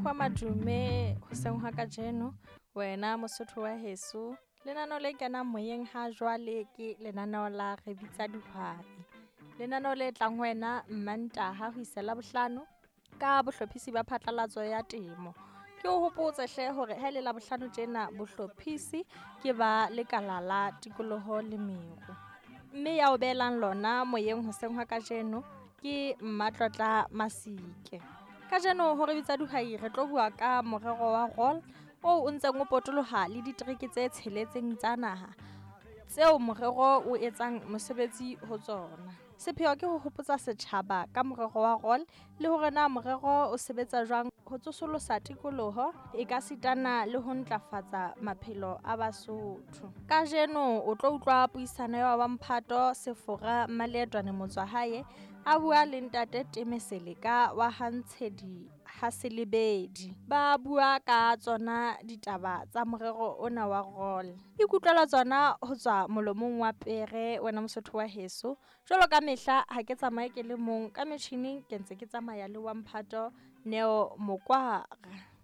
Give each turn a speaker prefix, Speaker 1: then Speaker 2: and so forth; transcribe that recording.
Speaker 1: wa madume hoseng ha kajeno wena Mosotho wa heso. Lenaneo le kenang moyeng ha jwale ke lenaneo la re bitsa dihwai. Lenaneo le tlang wena Mantaha ho isa Labohlano ka bohlophisi ba phatlalatso ya temo. Ke o hopotse hle hore ha le Labohlano tjena bohlophisi ke ba lekala la tikoloho le meru. Mme ya o belang lona moyeng hoseng ha kajeno ke Mmatlotla Masike. Kajeno ho re bitsa dihwai re tlo bua ka morero wa roll o ntseng o potoloha le ditereke tse tsheletseng tsa naha tseo morero o etsang mosebetsi ho tsona. Sepheo ke ho hopotsa setjhaba ka morero wa roll le hore na morero o sebetsa jwang ho tsosolosa tikoloho e ka sitana le ho ntlafatsa maphelo a Basotho. Kajeno o tlo utlwa puisano ya wa Mphato Sefora Maleetwane Motswahae a bua le Ntate Teme Seleka wa Hantshedi ha Selebedi. Ba bua ka tsona ditaba tsa morero ona wa roll. Ikutlwela tsona ho tswa molomong wa Pere wena Mosotho wa heso. Jwalo ka mehla ha ke tsamaye ke le mong ka metjhini ke ntse ke tsamaya le wa Mphato Neo Mokwara.